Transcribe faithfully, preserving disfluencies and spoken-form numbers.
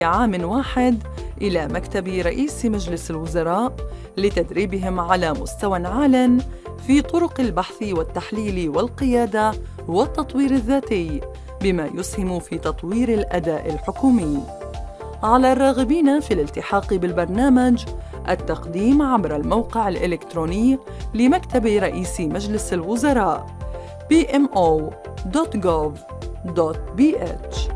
عام واحد إلى مكتب رئيس مجلس الوزراء لتدريبهم على مستوى عال في طرق البحث والتحليل والقيادة والتطوير الذاتي، بما يسهم في تطوير الأداء الحكومي. على الراغبين في الالتحاق بالبرنامج التقديم عبر الموقع الإلكتروني لمكتب رئيس مجلس الوزراء بي إم أو دوت جوف دوت بي إتش.